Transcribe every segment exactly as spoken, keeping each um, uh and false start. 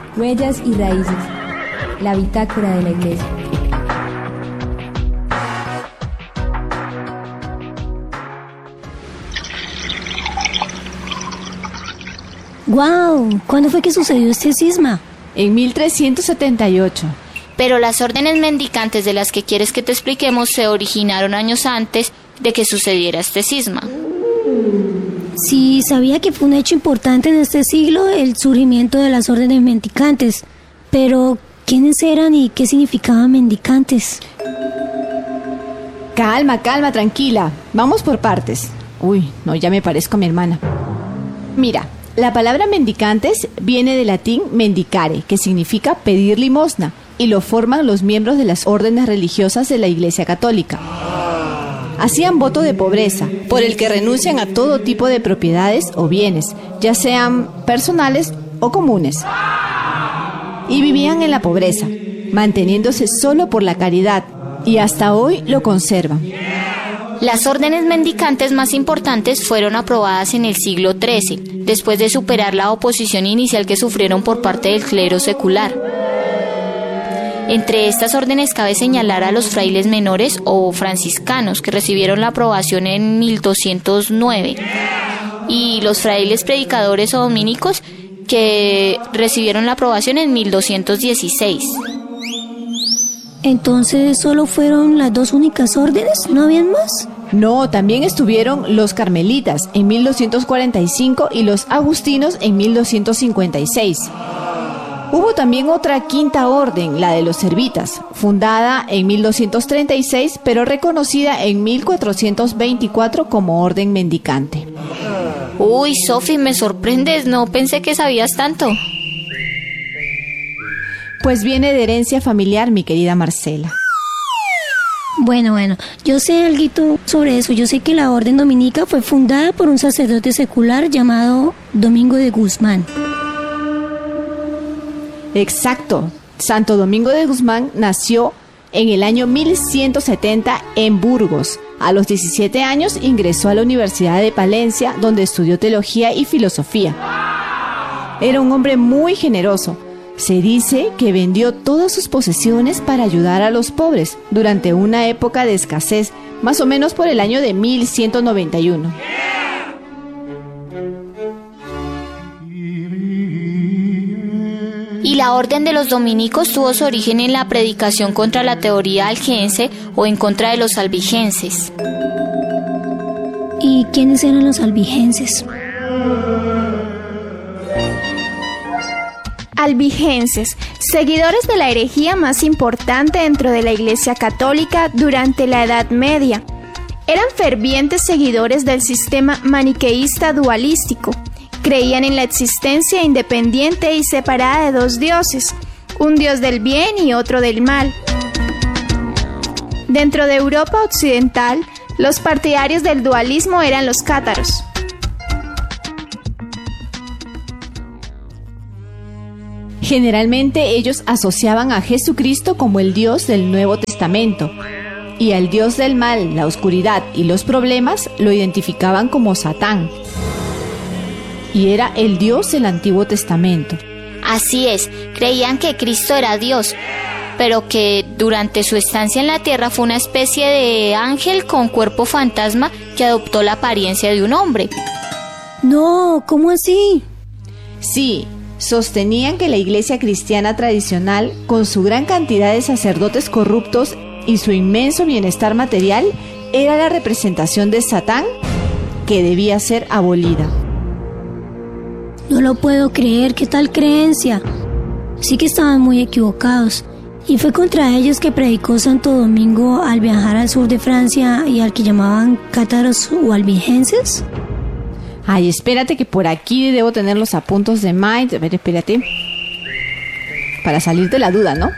Huellas y raíces. La bitácora de la Iglesia. ¡Guau! ¿Cuándo fue que sucedió este cisma? En mil trescientos setenta y ocho. Pero las órdenes mendicantes de las que quieres que te expliquemos se originaron años antes de que sucediera este cisma. Sí, sabía que fue un hecho importante en este siglo el surgimiento de las órdenes mendicantes, pero ¿quiénes eran y qué significaban mendicantes? Calma, calma, tranquila. Vamos por partes. Uy, no, ya me parezco a mi hermana. Mira, la palabra mendicantes viene del latín mendicare, que significa pedir limosna, y lo forman los miembros de las órdenes religiosas de la Iglesia Católica. Hacían voto de pobreza, por el que renuncian a todo tipo de propiedades o bienes, ya sean personales o comunes. Y vivían en la pobreza, manteniéndose solo por la caridad, y hasta hoy lo conservan. Las órdenes mendicantes más importantes fueron aprobadas en el siglo trece, después de superar la oposición inicial que sufrieron por parte del clero secular. Entre estas órdenes cabe señalar a los frailes menores o franciscanos, que recibieron la aprobación en mil doscientos nueve, y los frailes predicadores o dominicos, que recibieron la aprobación en mil doscientos dieciséis. Entonces, ¿solo fueron las dos únicas órdenes? ¿No habían más? No, también estuvieron los carmelitas en mil doscientos cuarenta y cinco y los agustinos en mil doscientos cincuenta y seis. Hubo también otra quinta orden, la de los servitas, fundada en mil doscientos treinta y seis, pero reconocida en mil cuatrocientos veinticuatro como orden mendicante. Uy, Sofi, me sorprendes, no pensé que sabías tanto. Pues viene de herencia familiar, mi querida Marcela. Bueno, bueno, yo sé algo sobre eso. Yo sé que la orden dominica fue fundada por un sacerdote secular llamado Domingo de Guzmán. Exacto. Santo Domingo de Guzmán nació en el año mil ciento setenta en Burgos. A los diecisiete años ingresó a la Universidad de Palencia, donde estudió teología y filosofía. Era un hombre muy generoso. Se dice que vendió todas sus posesiones para ayudar a los pobres durante una época de escasez, más o menos por el año de mil ciento noventa y uno. Y la orden de los dominicos tuvo su origen en la predicación contra la teoría albigense o en contra de los albigenses. ¿Y quiénes eran los albigenses? Albigenses, seguidores de la herejía más importante dentro de la Iglesia Católica durante la Edad Media. Eran fervientes seguidores del sistema maniqueísta dualístico. Creían en la existencia independiente y separada de dos dioses, un dios del bien y otro del mal. Dentro de Europa occidental, los partidarios del dualismo eran los cátaros. Generalmente ellos asociaban a Jesucristo como el Dios del Nuevo Testamento, y al Dios del mal, la oscuridad y los problemas lo identificaban como Satán, y era el Dios del Antiguo Testamento. Así es, creían que Cristo era Dios, pero que durante su estancia en la tierra fue una especie de ángel con cuerpo fantasma que adoptó la apariencia de un hombre. No, ¿cómo así? Sí, sostenían que la iglesia cristiana tradicional, con su gran cantidad de sacerdotes corruptos y su inmenso bienestar material, era la representación de Satán que debía ser abolida. No lo puedo creer, ¿qué tal creencia? Sí que estaban muy equivocados. Y fue contra ellos que predicó Santo Domingo al viajar al sur de Francia y al que llamaban cátaros o albigenses. Ay, espérate que por aquí debo tener los apuntos de Mind. A ver, espérate. Para salir de la duda, ¿no?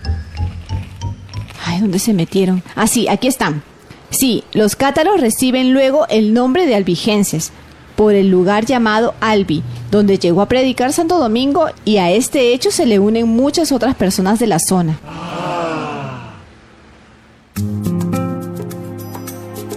Ay, ¿dónde se metieron? Ah, sí, aquí están. Sí, los cátaros reciben luego el nombre de albigenses por el lugar llamado Albi, donde llegó a predicar Santo Domingo, y a este hecho se le unen muchas otras personas de la zona.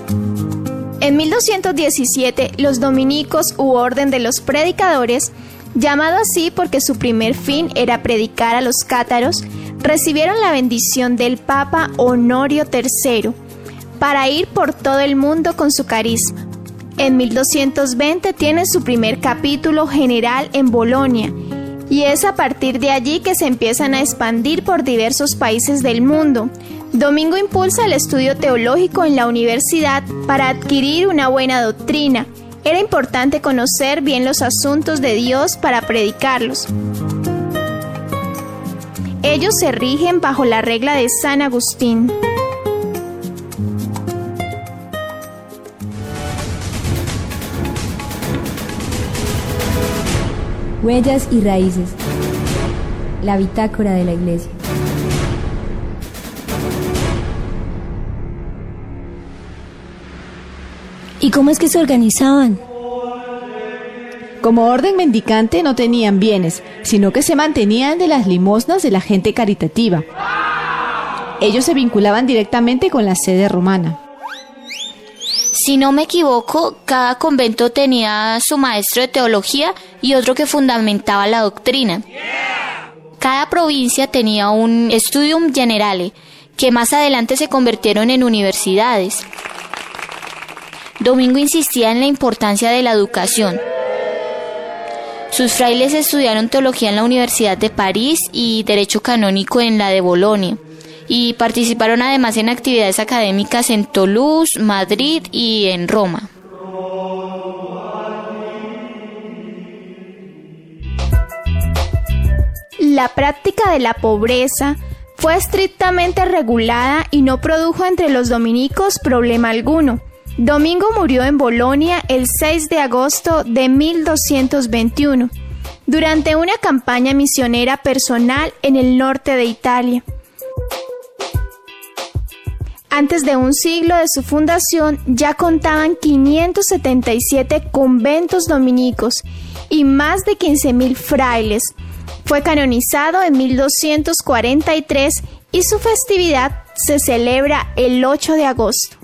En mil doscientos diecisiete, los dominicos u orden de los predicadores Llamado así porque su primer fin era predicar a los cátaros, recibieron la bendición del Papa Honorio tercero para ir por todo el mundo con su carisma. En mil doscientos veinte tiene su primer capítulo general en Bolonia, y es a partir de allí que se empiezan a expandir por diversos países del mundo. Domingo impulsa el estudio teológico en la universidad para adquirir una buena doctrina. Era importante conocer bien los asuntos de Dios para predicarlos. Ellos se rigen bajo la regla de San Agustín. Huellas y raíces. La bitácora de la Iglesia. ¿Y cómo es que se organizaban? Como orden mendicante no tenían bienes, sino que se mantenían de las limosnas de la gente caritativa. Ellos se vinculaban directamente con la sede romana. Si no me equivoco, cada convento tenía su maestro de teología y otro que fundamentaba la doctrina. Cada provincia tenía un studium generale, que más adelante se convirtieron en universidades. Domingo insistía en la importancia de la educación. Sus frailes estudiaron teología en la Universidad de París y derecho canónico en la de Bolonia, y participaron además en actividades académicas en Toulouse, Madrid y en Roma. La práctica de la pobreza fue estrictamente regulada y no produjo entre los dominicos problema alguno. Domingo murió en Bolonia el seis de agosto de mil doscientos veintiuno, durante una campaña misionera personal en el norte de Italia. Antes de un siglo de su fundación ya contaban quinientos setenta y siete conventos dominicos y más de quince mil frailes. Fue canonizado en mil doscientos cuarenta y tres y su festividad se celebra el ocho de agosto.